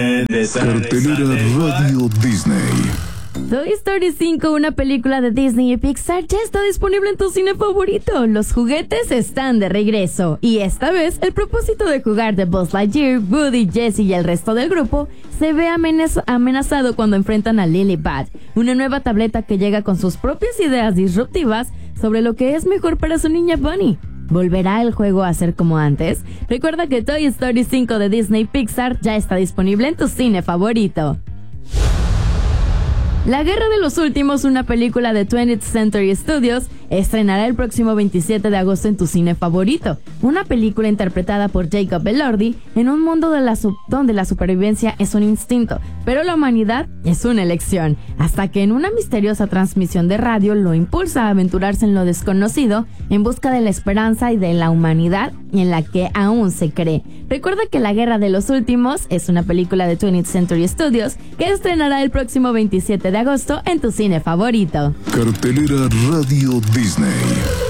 Cartelera Radio Disney. Toy Story 5, una película de Disney y Pixar, ya está disponible en tu cine favorito. Los juguetes están de regreso. Y esta vez, el propósito de jugar de Buzz Lightyear, Woody, Jessie y el resto del grupo se ve amenazado cuando enfrentan a Lily-Bad, una nueva tableta que llega con sus propias ideas disruptivas sobre lo que es mejor para su niña Bunny. ¿Volverá el juego a ser como antes? Recuerda que Toy Story 5 de Disney Pixar ya está disponible en tu cine favorito. La Guerra de los Últimos, una película de 20th Century Studios, estrenará el próximo 27 de agosto en tu cine favorito. Una película interpretada por Jacob Elordi en un mundo donde la supervivencia es un instinto, pero la humanidad es una elección, hasta que en una misteriosa transmisión de radio lo impulsa a aventurarse en lo desconocido en busca de la esperanza y de la humanidad en la que aún se cree. Recuerda que La Guerra de los Últimos es una película de 20th Century Studios que estrenará el próximo 27 de agosto en tu cine favorito. Cartelera Radio Disney.